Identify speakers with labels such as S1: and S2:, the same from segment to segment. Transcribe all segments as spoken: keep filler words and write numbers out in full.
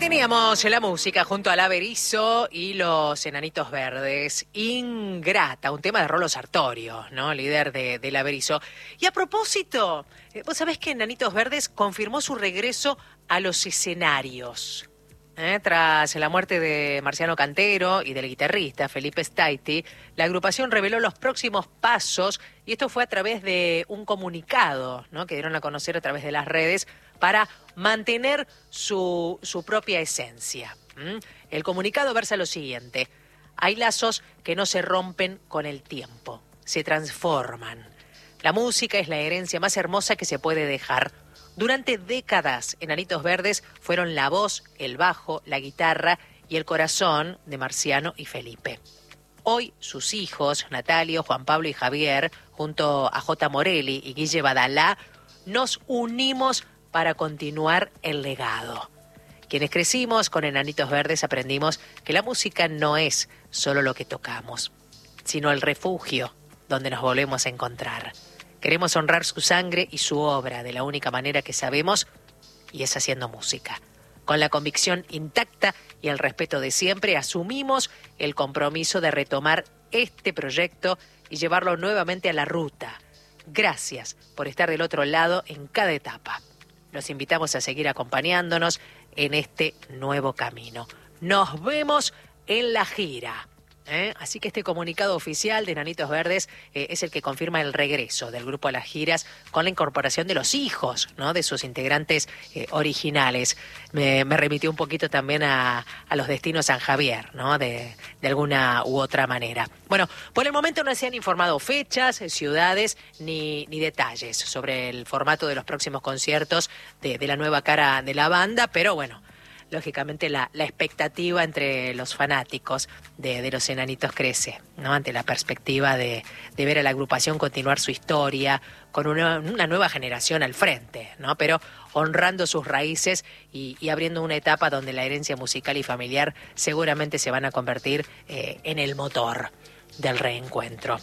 S1: Teníamos la música junto a la Berizo y los Enanitos Verdes. Ingrata, un tema de Rolo Sartorio, ¿no? Líder de, de la Berizo. Y a propósito, vos sabés que Enanitos Verdes confirmó su regreso a los escenarios. ¿Eh? Tras la muerte de Marciano Cantero y del guitarrista Felipe Staiti, la agrupación reveló los próximos pasos y esto fue a través de un comunicado, ¿no? Que dieron a conocer a través de las redes para mantener su, su propia esencia. ¿Mm? El comunicado versa lo siguiente: hay lazos que no se rompen con el tiempo, se transforman. La música es la herencia más hermosa que se puede dejar. Durante décadas, Enanitos Verdes fueron la voz, el bajo, la guitarra y el corazón de Marciano y Felipe. Hoy, sus hijos, Natalio, Juan Pablo y Javier, junto a J. Morelli y Guille Badalá, nos unimos para continuar el legado. Quienes crecimos con Enanitos Verdes aprendimos que la música no es solo lo que tocamos, sino el refugio donde nos volvemos a encontrar. Queremos honrar su sangre y su obra de la única manera que sabemos, y es haciendo música. Con la convicción intacta y el respeto de siempre, asumimos el compromiso de retomar este proyecto y llevarlo nuevamente a la ruta. Gracias por estar del otro lado en cada etapa. Los invitamos a seguir acompañándonos en este nuevo camino. Nos vemos en la gira. ¿Eh? Así que este comunicado oficial de Enanitos Verdes eh, es el que confirma el regreso del grupo a las giras con la incorporación de los hijos, ¿no? De sus integrantes eh, originales. Me, me remitió un poquito también a, a los destinos San Javier, ¿no? De, de alguna u otra manera. Bueno, por el momento no se han informado fechas, ciudades ni, ni detalles sobre el formato de los próximos conciertos de, de la nueva cara de la banda, pero bueno, lógicamente la, la expectativa entre los fanáticos de, de los Enanitos crece, ¿no? Ante la perspectiva de, de ver a la agrupación continuar su historia con una, una nueva generación al frente, ¿no? Pero honrando sus raíces y, y abriendo una etapa donde la herencia musical y familiar seguramente se van a convertir eh, en el motor del reencuentro.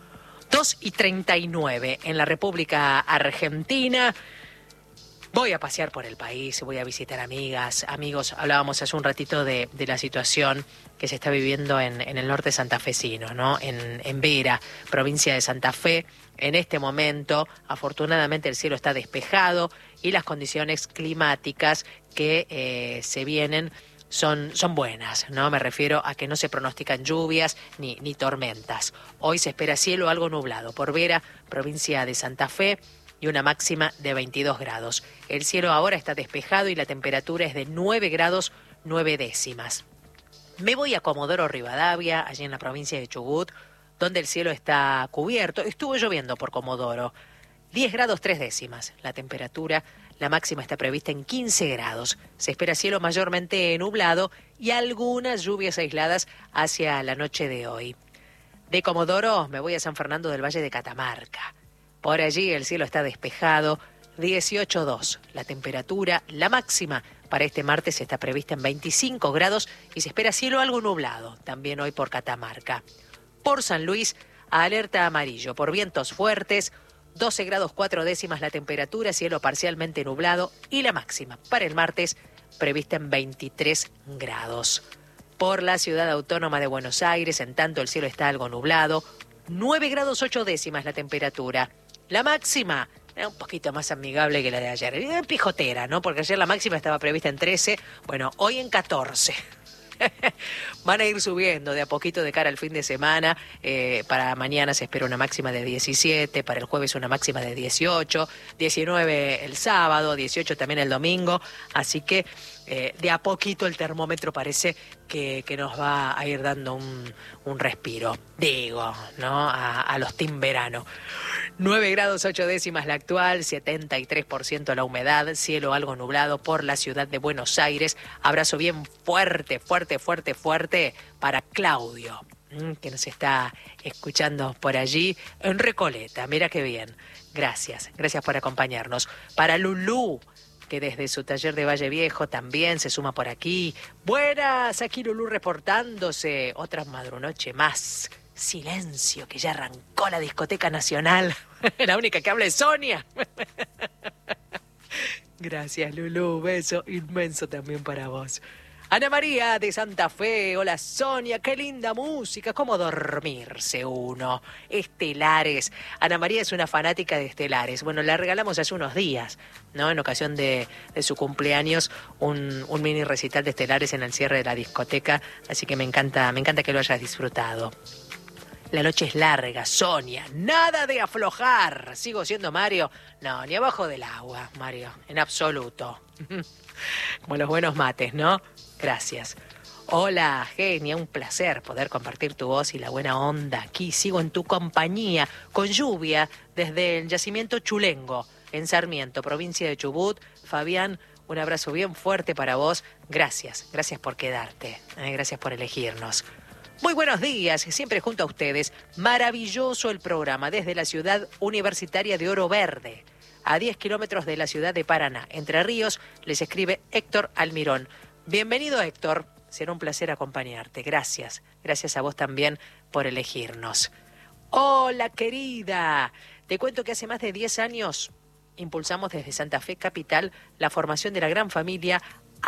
S1: dos y treinta y nueve en la República Argentina. Voy a pasear por el país, voy a visitar amigas, amigos. Hablábamos hace un ratito de, de la situación que se está viviendo en, en el norte santafesino, ¿no? En, en Vera, provincia de Santa Fe. En este momento, afortunadamente, el cielo está despejado y las condiciones climáticas que eh, se vienen son, son buenas, ¿no? Me refiero a que no se pronostican lluvias ni, ni tormentas. Hoy se espera cielo algo nublado por Vera, provincia de Santa Fe, y una máxima de veintidós grados. El cielo ahora está despejado y la temperatura es de nueve grados nueve décimas. Me voy a Comodoro Rivadavia, allí en la provincia de Chubut, donde el cielo está cubierto. Estuvo lloviendo por Comodoro. diez grados tres décimas la temperatura. La máxima está prevista en quince grados. Se espera cielo mayormente nublado y algunas lluvias aisladas hacia la noche de hoy. De Comodoro me voy a San Fernando del Valle de Catamarca. Por allí el cielo está despejado, dieciocho dos la temperatura, la máxima para este martes está prevista en veinticinco grados y se espera cielo algo nublado, también hoy por Catamarca. Por San Luis, alerta amarillo por vientos fuertes, doce grados cuatro décimas la temperatura, cielo parcialmente nublado y la máxima para el martes prevista en veintitrés grados. Por la ciudad autónoma de Buenos Aires, en tanto el cielo está algo nublado, nueve grados ocho décimas la temperatura. La máxima era un poquito más amigable que la de ayer. Era pijotera, ¿no? Porque ayer la máxima estaba prevista en trece. Bueno, hoy en catorce. Van a ir subiendo de a poquito de cara al fin de semana. Eh, para mañana se espera una máxima de diecisiete, para el jueves una máxima de dieciocho, diecinueve el sábado, dieciocho también el domingo. Así que eh, de a poquito el termómetro parece que, que nos va a ir dando un, un respiro. Digo, ¿no? A, a los team verano. nueve grados ocho décimas la actual, setenta y tres por ciento la humedad, cielo algo nublado por la ciudad de Buenos Aires. Abrazo bien fuerte, fuerte, fuerte, fuerte para Claudio, que nos está escuchando por allí en Recoleta. Mira qué bien. Gracias, gracias por acompañarnos. Para Lulú, que desde su taller de Valle Viejo también se suma por aquí. Buenas, aquí Lulú reportándose. Otra madrunoche más. Silencio, que ya arrancó la discoteca nacional. La única que habla es Sonia. Gracias, Lulú. Beso inmenso también para vos. Ana María de Santa Fe, hola Sonia, qué linda música, cómo dormirse uno. Estelares, Ana María es una fanática de Estelares, bueno, la regalamos hace unos días, ¿no? En ocasión de, de su cumpleaños, un, un mini recital de Estelares en el cierre de la discoteca, así que me encanta, me encanta que lo hayas disfrutado. La noche es larga, Sonia, nada de aflojar. ¿Sigo siendo Mario? No, ni abajo del agua, Mario, en absoluto. Como los buenos mates, ¿no? Gracias. Hola, genia, un placer poder compartir tu voz y la buena onda. Aquí sigo en tu compañía, con lluvia, desde el yacimiento Chulengo, en Sarmiento, provincia de Chubut. Fabián, un abrazo bien fuerte para vos. Gracias, gracias por quedarte, eh, gracias por elegirnos. Muy buenos días, siempre junto a ustedes. Maravilloso el programa desde la ciudad universitaria de Oro Verde, a diez kilómetros de la ciudad de Paraná, Entre Ríos. Les escribe Héctor Almirón. Bienvenido, Héctor. Será un placer acompañarte. Gracias. Gracias a vos también por elegirnos. Hola, querida. Te cuento que hace más de diez años impulsamos desde Santa Fe Capital la formación de la gran familia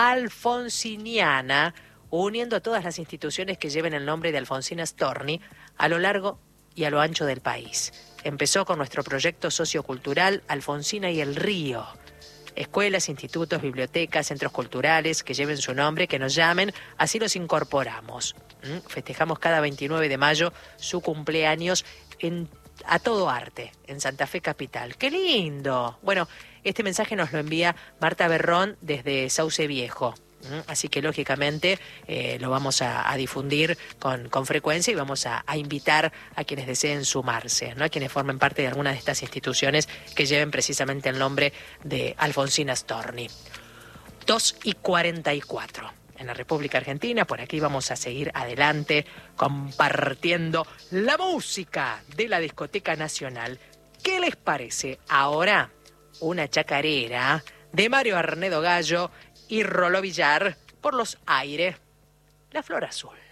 S1: alfonsiniana, uniendo a todas las instituciones que lleven el nombre de Alfonsina Storni a lo largo y a lo ancho del país. Empezó con nuestro proyecto sociocultural Alfonsina y el Río. Escuelas, institutos, bibliotecas, centros culturales que lleven su nombre, que nos llamen, así los incorporamos. ¿Mm? Festejamos cada veintinueve de mayo su cumpleaños en, a todo arte, en Santa Fe Capital. ¡Qué lindo! Bueno, este mensaje nos lo envía Marta Berrón desde Sauce Viejo. Así que lógicamente eh, lo vamos a, a difundir con, con frecuencia y vamos a, a invitar a quienes deseen sumarse, ¿no? A quienes formen parte de alguna de estas instituciones que lleven precisamente el nombre de Alfonsina Storni. dos y cuarenta y cuatro en la República Argentina. Por aquí vamos a seguir adelante compartiendo la música de la Discoteca Nacional. ¿Qué les parece ahora una chacarera de Mario Arnedo Gallo y Roló Villar, por los aires, La Flor Azul?